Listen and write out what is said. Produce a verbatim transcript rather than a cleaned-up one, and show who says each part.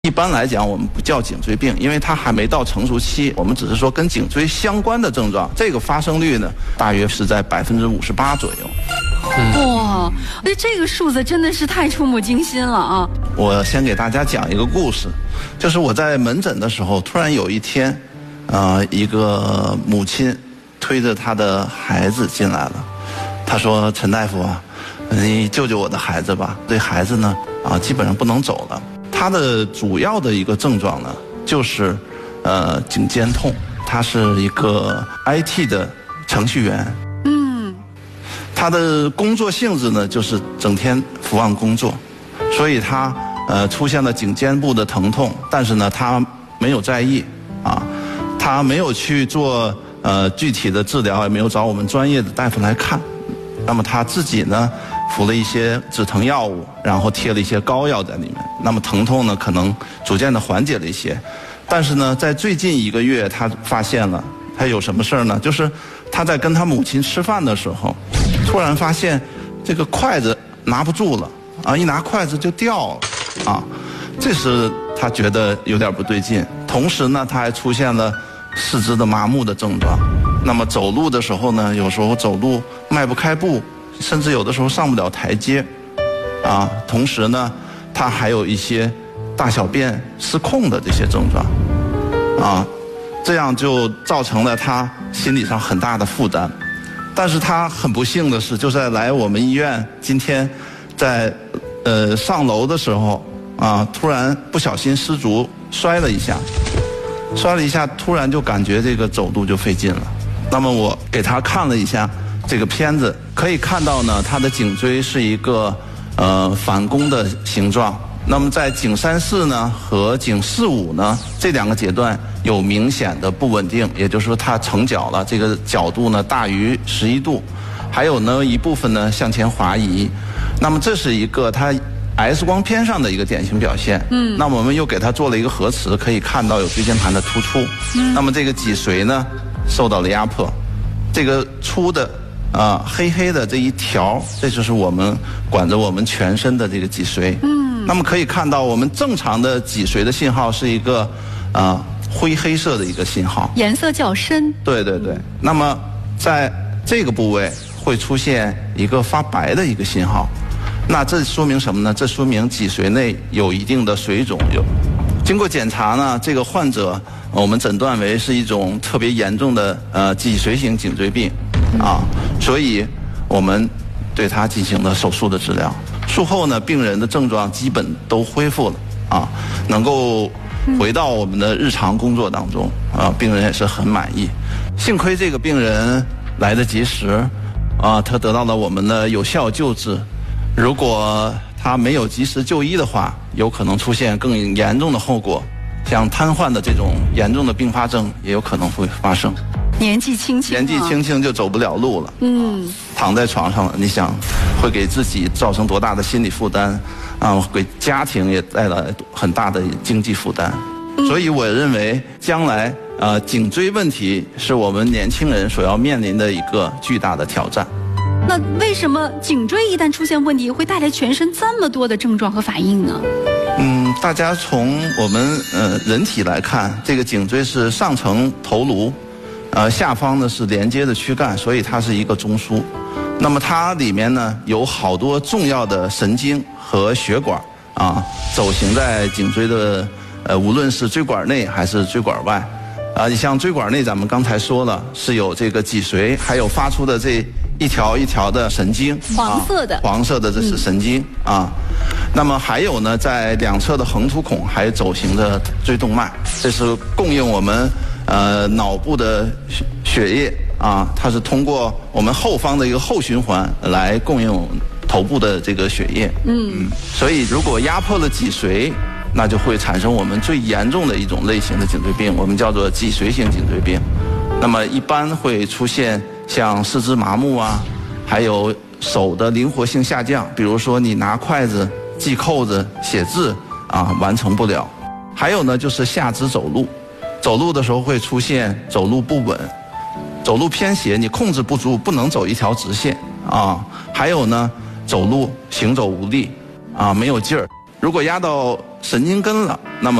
Speaker 1: 一般来讲，我们不叫颈椎病，因为它还没到成熟期。我们只是说跟颈椎相关的症状，这个发生率呢，大约是在百分之五十八左右。
Speaker 2: 嗯、哇，那这个数字真的是太触目惊心了啊！
Speaker 1: 我先给大家讲一个故事，就是我在门诊的时候，突然有一天，呃，一个母亲推着她的孩子进来了，她说：“陈大夫啊，你救救我的孩子吧，这孩子呢，啊，基本上不能走了。”他的主要的一个症状呢，就是呃颈肩痛。他是一个 I T 的程序员，嗯，他的工作性质呢就是整天伏案工作，所以他呃出现了颈肩部的疼痛，但是呢他没有在意啊，他没有去做呃具体的治疗，也没有找我们专业的大夫来看。那么他自己呢服了一些止疼药物，然后贴了一些膏药在里面，那么疼痛呢可能逐渐的缓解了一些。但是呢在最近一个月他发现了他有什么事儿呢，就是他在跟他母亲吃饭的时候，突然发现这个筷子拿不住了啊，一拿筷子就掉了啊，这是他觉得有点不对劲。同时呢他还出现了四肢的麻木的症状，那么走路的时候呢，有时候走路迈不开步，甚至有的时候上不了台阶，啊，同时呢，他还有一些大小便失控的这些症状，啊，这样就造成了他心理上很大的负担。但是他很不幸的是，就在来我们医院今天在呃上楼的时候啊，突然不小心失足摔了一下，摔了一下，突然就感觉这个走路就费劲了。那么我给他看了一下这个片子，可以看到呢，他的颈椎是一个呃反弓的形状。那么在颈三四呢和颈四五呢这两个阶段有明显的不稳定，也就是说它成角了，这个角度呢大于十一度，还有呢一部分呢向前滑移。那么这是一个它 X 光片上的一个典型表现。嗯，那么我们又给它做了一个核磁，可以看到有椎间盘的突出。嗯，那么这个脊髓呢受到了压迫，这个粗的啊、呃、黑黑的这一条，这就是我们管着我们全身的这个脊髓。嗯，那么可以看到我们正常的脊髓的信号是一个啊、呃、灰黑色的一个信号，
Speaker 2: 颜色较深。
Speaker 1: 对对对，那么在这个部位会出现一个发白的一个信号。那这说明什么呢？这说明脊髓内有一定的水肿。有经过检查呢，这个患者我们诊断为是一种特别严重的呃脊髓型颈椎病啊，所以我们对他进行了手术的治疗。术后呢，病人的症状基本都恢复了啊，能够回到我们的日常工作当中啊，病人也是很满意。幸亏这个病人来得及时啊，他得到了我们的有效救治。如果他没有及时就医的话，有可能出现更严重的后果，像瘫痪的这种严重的并发症也有可能会发生。
Speaker 2: 年纪轻轻、啊，
Speaker 1: 年纪轻轻就走不了路了，嗯，躺在床上了，你想会给自己造成多大的心理负担啊？给家庭也带来很大的经济负担。嗯、所以我认为，将来呃颈椎问题是我们年轻人所要面临的一个巨大的挑战。
Speaker 2: 那为什么颈椎一旦出现问题，会带来全身这么多的症状和反应呢？
Speaker 1: 嗯，大家从我们呃人体来看，这个颈椎是上层头颅，呃下方呢是连接的躯干，所以它是一个中枢。那么它里面呢有好多重要的神经和血管啊，走行在颈椎的呃无论是椎管内还是椎管外。啊，你像椎管内，咱们刚才说了是有这个脊髓，还有发出的这一条一条的神经，
Speaker 2: 黄色的，
Speaker 1: 啊、黄色的这是神经、嗯、啊。那么还有呢，在两侧的横突孔还走行着椎动脉，这是供应我们呃脑部的血血液啊，它是通过我们后方的一个后循环来供应头部的这个血液。嗯，嗯所以如果压迫了脊髓，那就会产生我们最严重的一种类型的颈椎病，我们叫做脊髓型颈椎病。那么一般会出现像四肢麻木啊，还有手的灵活性下降，比如说你拿筷子、系扣子、写字啊完成不了。还有呢就是下肢走路，走路的时候会出现走路不稳，走路偏斜，你控制不住，不能走一条直线啊。还有呢走路行走无力啊，没有劲儿。如果压到神经根了，那么